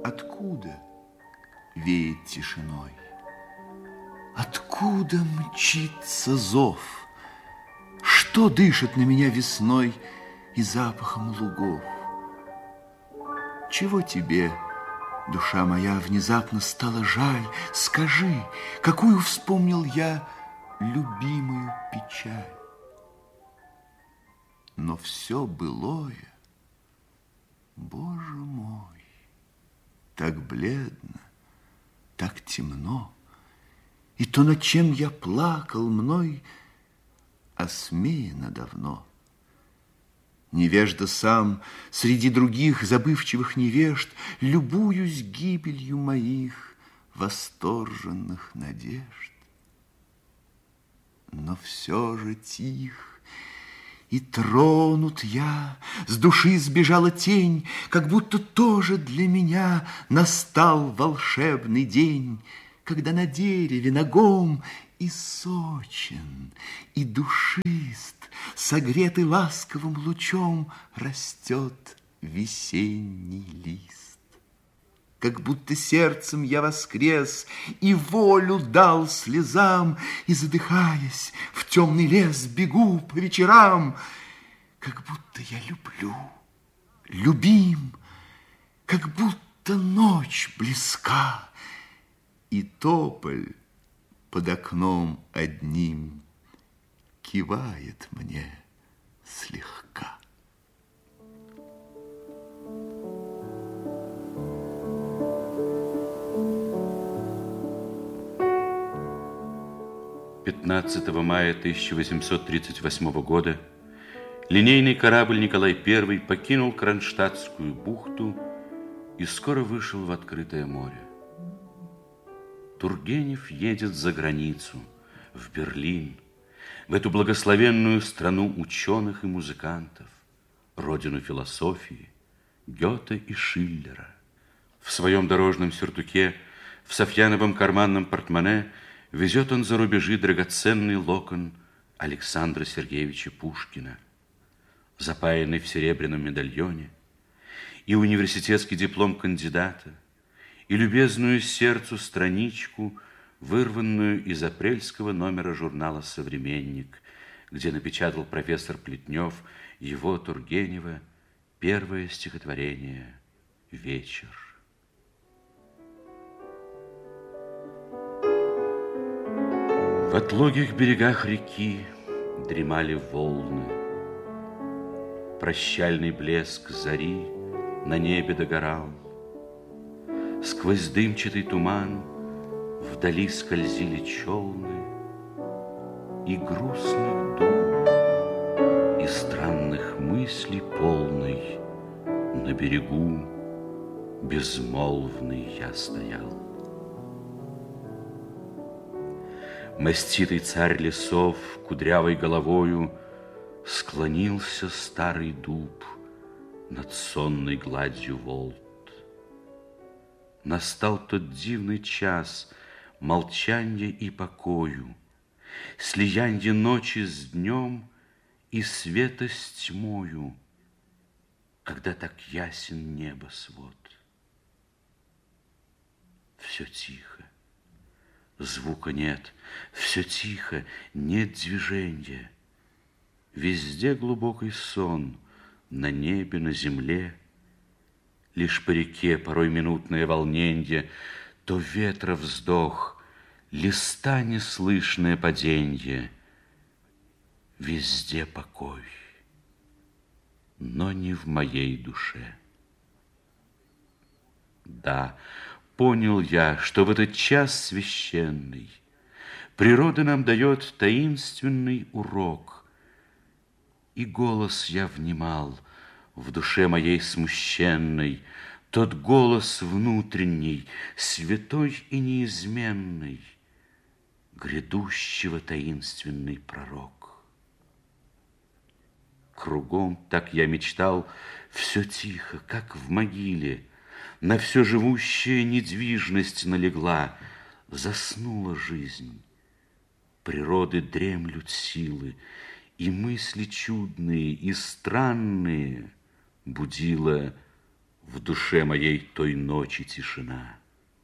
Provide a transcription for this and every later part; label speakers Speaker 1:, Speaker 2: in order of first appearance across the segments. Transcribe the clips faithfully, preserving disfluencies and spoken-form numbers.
Speaker 1: Откуда веет тишиной? Откуда мчится зов? Что дышит на меня весной и запахом лугов? Чего тебе, душа моя, внезапно стало жаль? Скажи, какую вспомнил я любимую печаль? Но все былое, Боже мой, так бледно, так темно, и то, над чем я плакал, мной осмеяно давно. Невежда сам, среди других забывчивых невежд, любуюсь гибелью моих восторженных надежд. Но все же тих, и тронут я, с души сбежала тень, как будто тоже для меня настал волшебный день, когда на дереве нагом и сочен, и душист, согретый ласковым лучом, растет весенний лист. Как будто сердцем я воскрес и волю дал слезам, и, задыхаясь, в темный лес бегу по вечерам. Как будто я люблю, любим, как будто ночь близка, и тополь под окном одним кивает мне слегка.
Speaker 2: пятнадцатого мая тысяча восемьсот тридцать восьмого года линейный корабль Николай Первый покинул Кронштадтскую бухту и скоро вышел в открытое море. Тургенев едет за границу, в Берлин, в эту благословенную страну ученых и музыкантов, родину философии, Гёте и Шиллера. В своем дорожном сюртуке, в софьяновом карманном портмоне везет он за рубежи драгоценный локон Александра Сергеевича Пушкина, запаянный в серебряном медальоне, и университетский диплом кандидата, и любезную сердцу страничку, вырванную из апрельского номера журнала «Современник», где напечатал профессор Плетнев его, Тургенева, первое стихотворение «Вечер». В отлогих берегах реки дремали волны. Прощальный блеск зари на небе догорал. Сквозь дымчатый туман вдали скользили челны, и грустных дум, и странных мыслей полный на берегу безмолвный я стоял. Маститый царь лесов кудрявой головою склонился старый дуб над сонной гладью волн. Настал тот дивный час молчанья и покою, слиянья ночи с днем и света с тьмою, когда так ясен небосвод. Все тихо, звука нет, все тихо, нет движения. Везде глубокий сон, на небе, на земле. Лишь по реке порой минутное волненье, то ветра вздох, листа неслышное паденье. Везде покой, но не в моей душе. Да, понял я, что в этот час священный природа нам дает таинственный урок, и голос я внимал в душе моей смущенной, тот голос внутренний, святой и неизменный, грядущего таинственный пророк. Кругом, так я мечтал, все тихо, как в могиле, на все живущая недвижность налегла, заснула жизнь, природы дремлют силы, и мысли чудные и странные будила в душе моей той ночи тишина.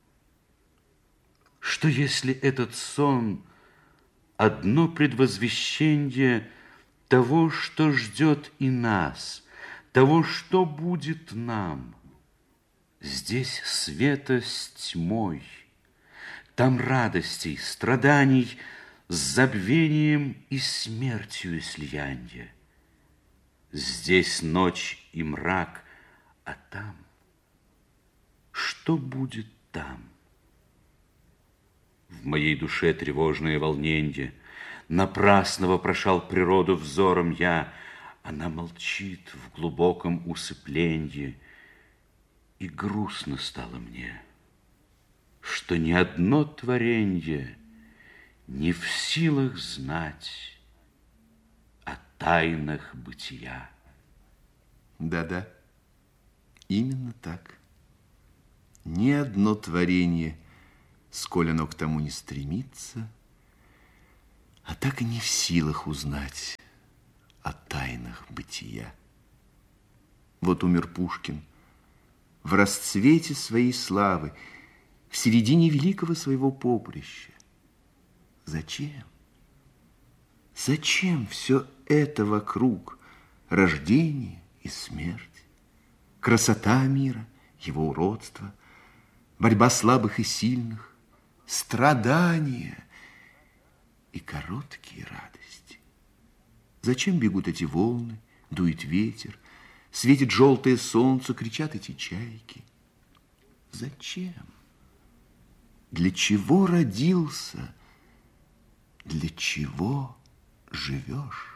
Speaker 2: Что если этот сон одно предвозвещение того, что ждет и нас, того, что будет нам? Здесь света с тьмой, там радостей, страданий с забвением и смертью слиянье. Здесь ночь и мрак, а там, что будет там? В моей душе тревожное волненье, напрасно вопрошал природу взором я. Она молчит в глубоком усыпленье, и грустно стало мне, что ни одно творенье не в силах знать о тайнах бытия.
Speaker 1: Да-да, именно так. Ни одно творение, сколь оно к тому не стремится, а так и не в силах узнать о тайнах бытия. Вот умер Пушкин в расцвете своей славы, в середине великого своего поприща. Зачем? Зачем все это вокруг? Рождение и смерть, красота мира, его уродство, борьба слабых и сильных, страдания и короткие радости. Зачем бегут эти волны, дует ветер, светит желтое солнце, кричат эти чайки? Зачем? Для чего родился? Для чего живешь?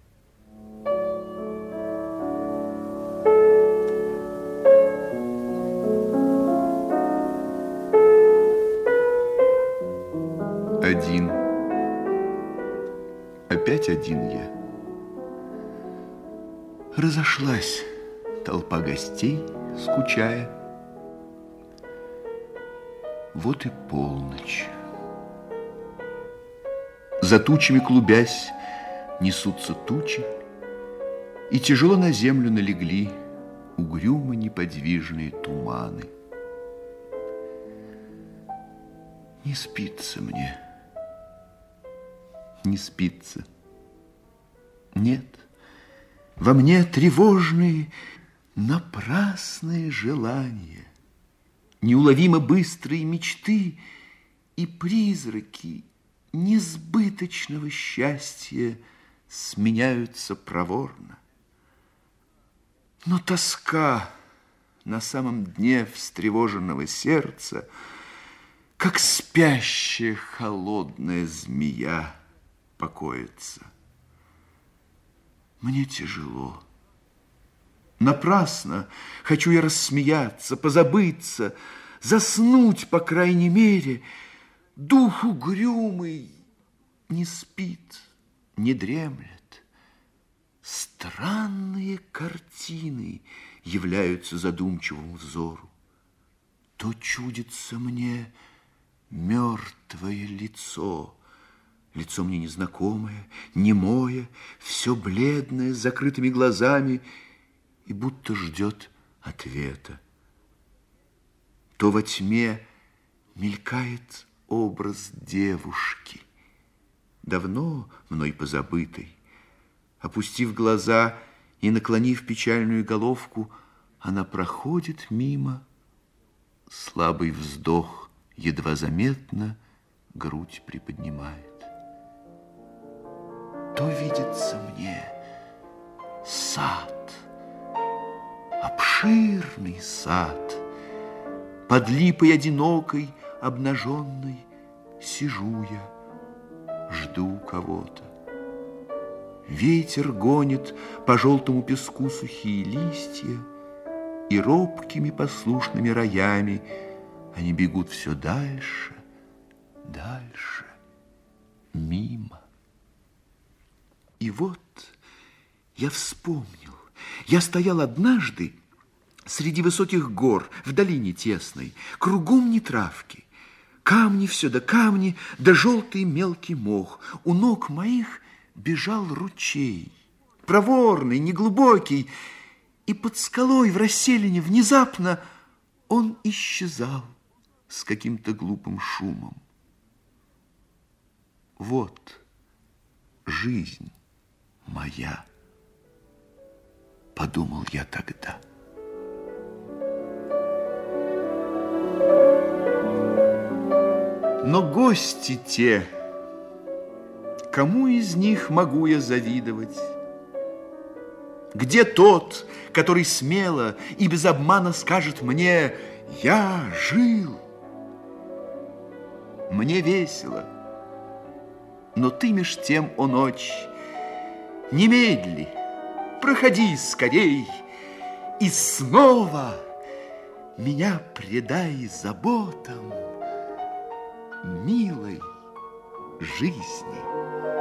Speaker 1: Один. Опять один я. Разошлась толпа гостей, скучая. Вот и полночь. За тучами клубясь, несутся тучи, и тяжело на землю налегли угрюмо неподвижные туманы. Не спится мне, не спится. Нет, во мне тревожные, напрасные желания, неуловимо быстрые мечты и призраки несбыточного счастья сменяются проворно. Но тоска на самом дне встревоженного сердца, как спящая холодная змея, покоится. Мне тяжело. Напрасно хочу я рассмеяться, позабыться, заснуть, по крайней мере. Дух угрюмый не спит, не дремлет. Странные картины являются задумчивому взору. То чудится мне мертвое лицо, лицо мне незнакомое, немое, все бледное, с закрытыми глазами, и будто ждет ответа. То во тьме мелькает образ девушки, давно мной позабытой. Опустив глаза и наклонив печальную головку, она проходит мимо. Слабый вздох едва заметно грудь приподнимает. То видится мне сад, обширный сад. Под липой одинокой, обнаженной, сижу я, жду кого-то. Ветер гонит по желтому песку сухие листья, и робкими послушными роями они бегут все дальше, дальше, мимо. И вот я вспомнил, я стоял однажды среди высоких гор, в долине тесной, кругом не травки, камни все да камни, да желтый мелкий мох. У ног моих бежал ручей, проворный, неглубокий, и под скалой в расселине внезапно он исчезал с каким-то глупым шумом. Вот жизнь моя, подумал я тогда. Но гости те, кому из них могу я завидовать? Где тот, который смело и без обмана скажет мне: я жил? Мне весело, но ты меж тем, о ночь, немедли, проходи скорей и снова меня предай заботам милой жизни.